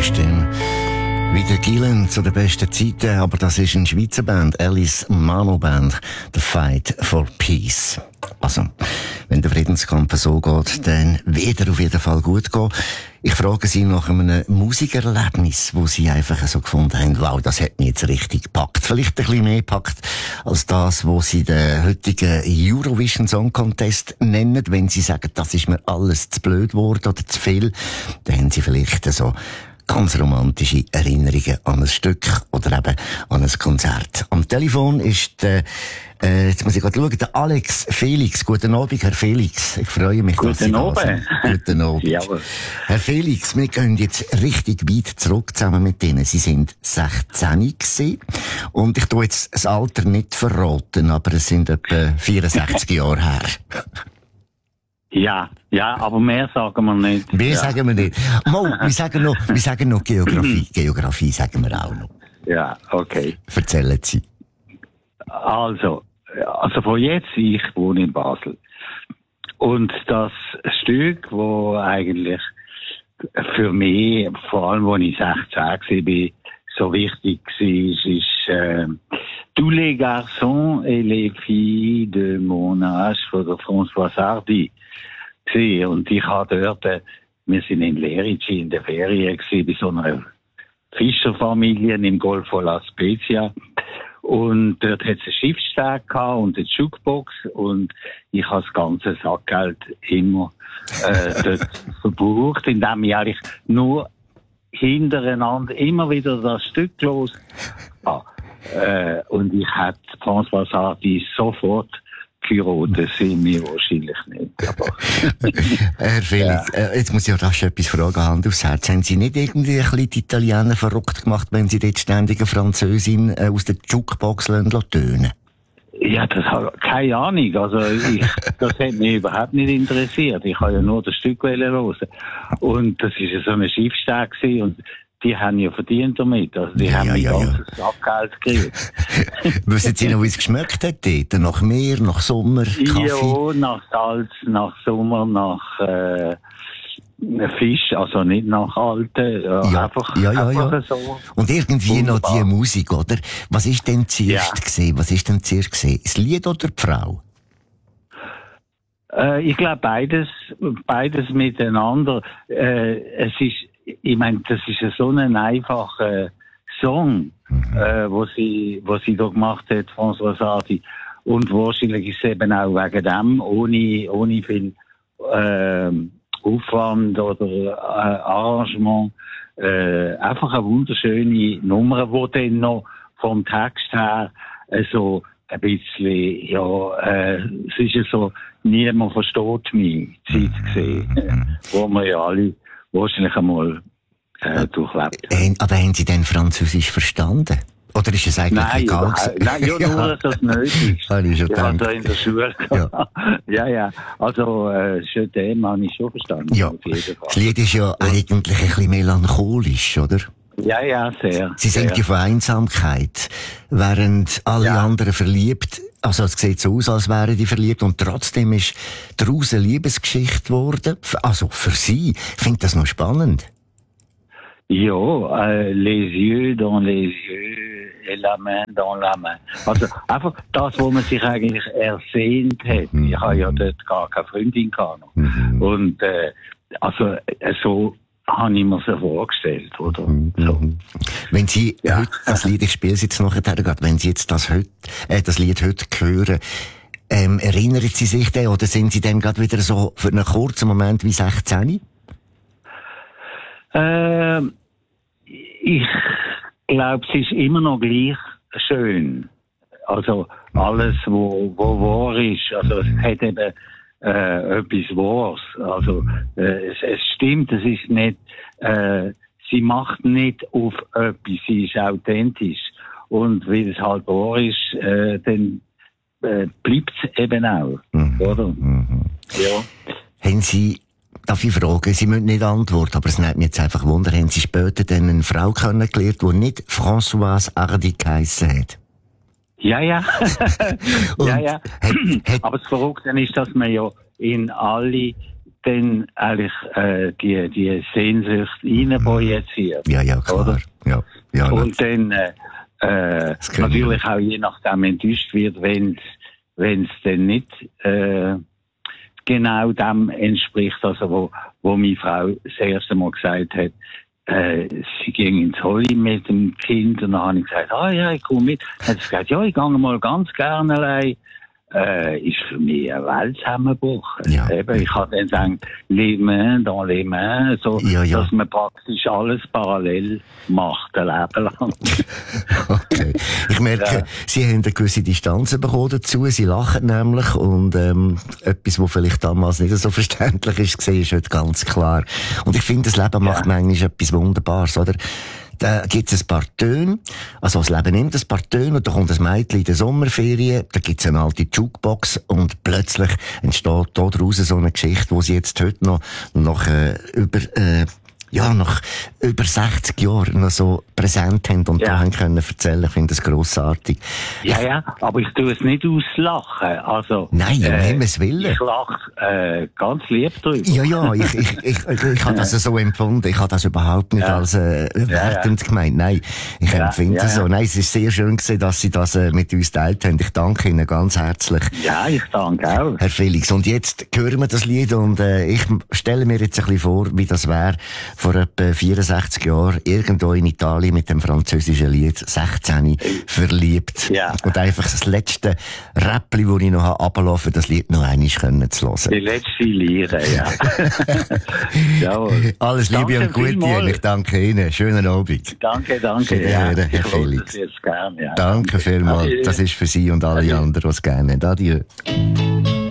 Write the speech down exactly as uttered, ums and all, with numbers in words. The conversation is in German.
Stimme. Wie der Gillen zu den besten Zeiten, aber das ist eine Schweizer Band, Alice Mano Band, The Fight for Peace. Also, wenn der Friedenskampf so geht, dann wird er auf jeden Fall gut gehen. Ich frage Sie nach einem Musikerlebnis, wo Sie einfach so gefunden haben, wow, das hat mich jetzt richtig gepackt. Vielleicht ein bisschen mehr gepackt als das, was Sie den heutigen Eurovision Song Contest nennen. Wenn Sie sagen, das ist mir alles zu blöd geworden oder zu viel, dann haben Sie vielleicht so ganz romantische Erinnerungen an ein Stück oder eben an ein Konzert. Am Telefon ist der, äh, jetzt muss ich gerade schauen, der Alex Felix. Guten Abend, Herr Felix. Ich freue mich, dass Sie da sind. Guten Abend. Jawohl. Herr Felix, wir gehen jetzt richtig weit zurück zusammen mit Ihnen. Sie sind sechzehn gewesen. Und ich tue jetzt das Alter nicht verraten, aber es sind etwa vierundsechzig Jahre her. Ja, ja, aber mehr sagen wir nicht. Mehr ja. sagen wir nicht. Mal, wir sagen noch, wir sagen noch Geografie. Geografie sagen wir auch noch. Ja, okay. Erzählen Sie. Also, also von jetzt, ich wohne in Basel. Und das Stück, wo eigentlich für mich, vor allem, als ich sechzehn war, so wichtig war, ist, äh, Tous les garçons et les filles de mon âge von der François Hardy. Und ich habe dort, äh, wir sind in Lerici in der Ferien gewesen, bei so einer Fischerfamilie im Golf von La Spezia. Und dort hat es einen Schiffssteg gehabt und eine Jukebox und ich habe das ganze Sackgeld immer äh, dort verbraucht, indem ich eigentlich nur hintereinander immer wieder das Stück los habe. Äh, und ich hätte François Hardy sofort geheiratet, sie mir wahrscheinlich nicht. Aber Herr Felix, ja. äh, jetzt muss ich auch rasch etwas fragen, Hand aufs Herz. Haben Sie nicht irgendwie ein bisschen die Italiener verrückt gemacht, wenn Sie dort ständig eine Französin äh, aus der Jukebox tönen? Ja, das habe keine Ahnung. Also ich, das hat mich überhaupt nicht interessiert. Ich habe ja nur das Stück hören. Und das war ja so ein Schiffsteg gewesen und die haben ja verdient damit. Also die ja, haben ja, ja ganzes ja. Sackgeld gekriegt. Wissen Sie noch, wie es geschmeckt hat dort? Nach Meer, nach Sommer, Kaffee? Ja, nach Salz, nach Sommer, nach äh, Fisch, also nicht nach Alten. Ja, ja, einfach, ja, ja, einfach ja. so. Und irgendwie wunderbar. Noch die Musik, oder? Was ist denn zuerst ja. gewesen? Was ist denn zuerst gewesen? Das Lied oder die Frau? Äh, ich glaube beides, beides miteinander. Äh, es ist Ich meine, das ist ja so ein einfacher Song, mhm. äh, wo sie, wo sie da gemacht hat, François Hardy. Und wahrscheinlich ist es eben auch wegen dem, ohne, ohne viel, äh, Aufwand oder, äh, Arrangement, äh, einfach eine wunderschöne Nummer, wo dann noch vom Text her, äh, so ein bisschen, ja, äh, es ist ja so, niemand versteht mich, Zeit gesehen, wo wir ja alle wahrscheinlich einmal äh, durchlebt. Äh, aber haben Sie denn Französisch verstanden? Oder ist es eigentlich nein, egal? Nein, ja, nur, dass das nötig ist. ich ich habe da in der Schule ja. ja, ja. Also, äh, Je t'aime habe ich schon verstanden. Ja, das Lied ist ja eigentlich ein bisschen melancholisch, oder? Ja, ja, sehr. Sie sind ja von Einsamkeit, während alle ja. anderen verliebt. Also es sieht so aus, als wären die verliebt und trotzdem ist daraus eine Liebesgeschichte geworden. Also für Sie. Ich finde das noch spannend. Ja, äh, les yeux dans les yeux et la main dans la main. Also einfach das, wo man sich eigentlich ersehnt hat. Mhm. Ich habe ja dort gar keine Freundin gehabt. Mhm. Und äh, also äh, so habe ich mir so vorgestellt, oder? Mhm. So. Wenn Sie ja. heute das Lied, ich spiele es jetzt nachher gerade, wenn Sie jetzt das, heute, äh, das Lied heute hören, ähm, erinnern Sie sich dann oder sind Sie dann gerade wieder so für einen kurzen Moment wie sechzehn? Ähm, ich glaube, es ist immer noch gleich schön. Also alles, wo, wo wahr ist, also es hat eben äh, etwas Wahres. Also äh, es, es stimmt, es ist nicht, äh, sie macht nicht auf etwas, sie ist authentisch. Und weil es halt wahr ist, äh, dann äh, bleibt es eben auch, mhm. oder? Mhm. Ja. Haben Sie, darf ich fragen, Sie müssen nicht antworten, aber es nimmt mich jetzt einfach Wunder, haben Sie später dann eine Frau kennengelernt, die nicht Françoise Hardy geheissen hat? Ja, ja. ja, ja. Hat, hat, aber das Verrückte ist, dass man ja in alle dann eigentlich äh, die, die Sehnsucht reinprojiziert. Ja, ja, klar. Oder? Ja, ja, und dann äh, äh, natürlich auch je nachdem enttäuscht wird, wenn es dann nicht äh, genau dem entspricht, also wo, wo meine Frau das erste Mal gesagt hat, äh, sie ging ins Holly mit dem Kind und dann habe ich gesagt, ah ja, ich komme mit. Dann hat sie gesagt, ja, ich gehe mal ganz gerne allein. Äh, ist für mich ein Weltzusammenbruch. Ja. Eben, ich habe dann gesagt, les mains dans les mains, so, ja, ja. dass man praktisch alles parallel macht, ein Leben lang. Okay. Ich merke, ja. Sie haben eine gewisse Distanz bekommen dazu. Sie lachen nämlich und ähm, etwas, was vielleicht damals nicht so verständlich ist, ist heute ganz klar. Und ich finde, das Leben macht ja. manchmal etwas Wunderbares, oder? Da gibt's ein paar Töne, also das Leben nimmt ein paar Töne und da kommt ein Mädchen in der Sommerferien, da gibt's eine alte Jukebox und plötzlich entsteht da draus so eine Geschichte, wo sie jetzt heute noch, noch äh, über, äh, ja, nach über sechzig Jahren noch so präsent haben und ja. da haben können erzählen. Ich finde das grossartig. Ja, ja, aber ich tue es nicht auslachen. Also, nein, um äh, Himmels Willen. Ich lache äh, ganz lieb drüber. Ja, ja, ich, ich, ich, ich, ich habe das so empfunden. Ich habe das überhaupt nicht ja. als äh, wertend ja, ja. gemeint. Nein, ich ja, empfinde es ja, so. Nein, es ist sehr schön gewesen, dass Sie das äh, mit uns geteilt haben. Ich danke Ihnen ganz herzlich. Ja, ich danke auch. Herr Felix. Und jetzt hören wir das Lied und äh, ich stelle mir jetzt ein bisschen vor, wie das wäre, vor etwa vierundsechzig Jahren irgendwo in Italien mit dem französischen Lied sechzehn verliebt. Ja. Und einfach das letzte Räppli, das ich noch habe, runterlaufen, das Lied noch einmal können zu hören. Die letzte Lire, ja. Jawohl. Alles Liebe danke und Gute. Ich danke Ihnen. Schönen Abend. Danke, danke. Ja, Herr ich Felix. Das jetzt gern, ja. Danke vielmals. Adieu. Das ist für Sie und alle Adieu. anderen, die es gerne haben. Adieu.